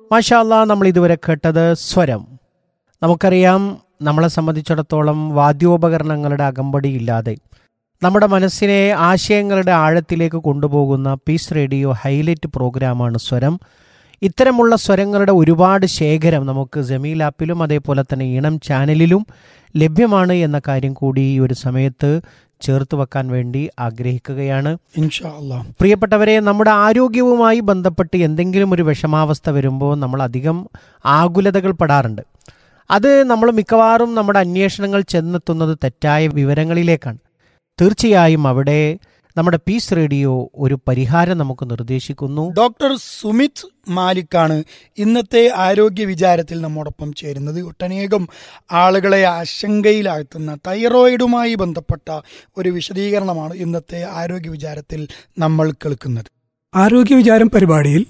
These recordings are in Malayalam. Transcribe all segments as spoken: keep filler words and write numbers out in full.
മാഷാ അല്ലാ, നമ്മൾ ഇതുവരെ കേട്ടത് സ്വരം. നമുക്കറിയാം, നമ്മളെ സംബന്ധിച്ചിടത്തോളം വാദ്യോപകരണങ്ങളുടെ അകമ്പടി ഇല്ലാതെ നമ്മുടെ മനസ്സിനെ ആശയങ്ങളുടെ ആഴത്തിലേക്ക് കൊണ്ടുപോകുന്ന പീസ് റേഡിയോ ഹൈലൈറ്റ് പ്രോഗ്രാമാണ് സ്വരം. ഇത്തരമുള്ള സ്വരങ്ങളുടെ ഒരുപാട് ശേഖരം നമുക്ക് ജമീൽ ആപ്പിലും അതേപോലെ തന്നെ ഈണം ചാനലിലും ലഭ്യമാണ് എന്ന കാര്യം കൂടി ഈ ഒരു സമയത്ത് ചേർത്ത് വെക്കാൻ വേണ്ടി ആഗ്രഹിക്കുകയാണ്. ഇൻഷാ അല്ലാഹ്. പ്രിയപ്പെട്ടവരെ, നമ്മുടെ ആരോഗ്യവുമായി ബന്ധപ്പെട്ട് എന്തെങ്കിലും ഒരു വിഷമാവസ്ഥ വരുമ്പോൾ നമ്മൾ അധികം ആകുലതകൾ പെടാറുണ്ട്. അത് നമ്മൾ മിക്കവാറും നമ്മുടെ അന്വേഷണങ്ങൾ ചെന്നെത്തുന്നത് തെറ്റായ വിവരങ്ങളിലേക്കാണ്. തീർച്ചയായും അവിടെ നമ്മുടെ പീസ് റേഡിയോ ഒരു പരിഹാരം നമുക്ക് നിർദ്ദേശിക്കുന്നു. ഡോക്ടർ സുമിത് മാലിക്കാണ് ഇന്നത്തെ ആരോഗ്യ വിചാരത്തിൽ നമ്മോടൊപ്പം ചേരുന്നത്. ഒട്ടനേകം ആളുകളെ ആശങ്കയിലാഴ്ത്തുന്ന തൈറോയിഡുമായി ബന്ധപ്പെട്ട ഒരു വിശദീകരണമാണ് ഇന്നത്തെ ആരോഗ്യ വിചാരത്തിൽ നമ്മൾ കേൾക്കുന്നത്. ആരോഗ്യ വിചാരം പരിപാടിയിൽ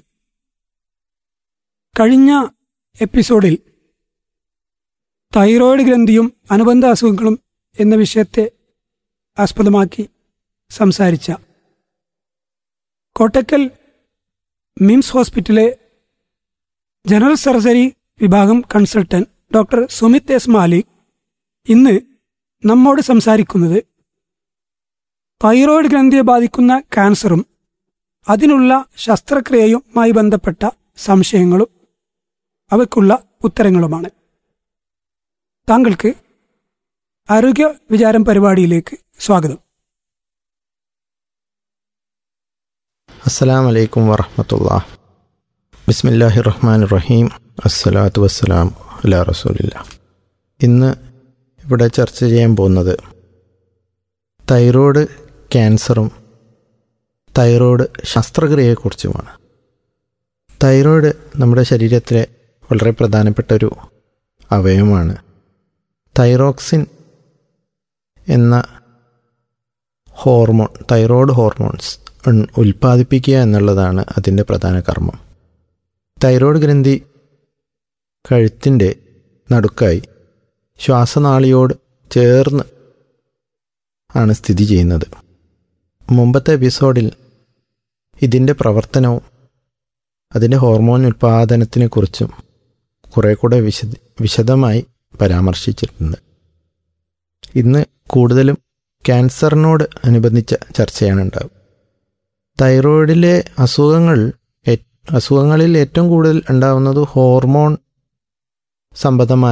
കഴിഞ്ഞ എപ്പിസോഡിൽ തൈറോയിഡ് ഗ്രന്ഥിയും അനുബന്ധ അസുഖങ്ങളും എന്ന വിഷയത്തെ ആസ്പദമാക്കി സംസാരിച്ച കോട്ടക്കൽ മിംസ് ഹോസ്പിറ്റലിലെ ജനറൽ സർജറി വിഭാഗം consultant doctor Sumit S Malik ഇന്ന് നമ്മോട് സംസാരിക്കുന്നത് തൈറോയിഡ് ഗ്രന്ഥിയെ ബാധിക്കുന്ന ക്യാൻസറും അതിനുള്ള ശസ്ത്രക്രിയയുമായി ബന്ധപ്പെട്ട സംശയങ്ങളും അവയ്ക്കുള്ള ഉത്തരങ്ങളുമാണ്. താങ്കൾക്ക് ആരോഗ്യ വിചാരം പരിപാടിയിലേക്ക് സ്വാഗതം. അസ്സലാമു അലൈക്കും വറഹ്മത്തുള്ളാഹി. ബിസ്മില്ലാഹിർ റഹ്മാനിർ റഹീം. അസ്സലാത്തു വസ്സലാം അലാ റസൂലില്ലാ. ഇന്ന് ഇവിടെ ചർച്ച ചെയ്യാൻ പോകുന്നത് തൈറോയ്ഡ് ക്യാൻസറും തൈറോയ്ഡ് ശസ്ത്രക്രിയയെക്കുറിച്ചുമാണ്. തൈറോയ്ഡ് നമ്മുടെ ശരീരത്തിലെ വളരെ പ്രധാനപ്പെട്ട ഒരു അവയവമാണ്. തൈറോക്സിൻ എന്ന ഹോർമോൺ, തൈറോയ്ഡ് ഹോർമോൺസ് ഉൽപ്പാദിപ്പിക്കുക എന്നുള്ളതാണ് അതിൻ്റെ പ്രധാന കർമ്മം. തൈറോയ്ഡ് ഗ്രന്ഥി കഴുത്തിൻ്റെ നടുക്കായി ശ്വാസനാളിയോട് ചേർന്ന് ആണ് സ്ഥിതി ചെയ്യുന്നത്. മുമ്പത്തെ എപ്പിസോഡിൽ ഇതിൻ്റെ പ്രവർത്തനവും അതിൻ്റെ ഹോർമോൺ ഉൽപ്പാദനത്തിനെക്കുറിച്ചും കുറേ കൂടെ വിശദ വിശദമായി പരാമർശിച്ചിട്ടുണ്ട്. ഇന്ന് കൂടുതലും ക്യാൻസറിനോട് അനുബന്ധിച്ച ചർച്ചയാണ് ഉണ്ടാവുക. തൈറോയിഡിലെ അസുഖങ്ങൾ അസുഖങ്ങളിൽ ഏറ്റവും കൂടുതൽ ഉണ്ടാകുന്നത് ഹോർമോൺ സംബന്ധമായ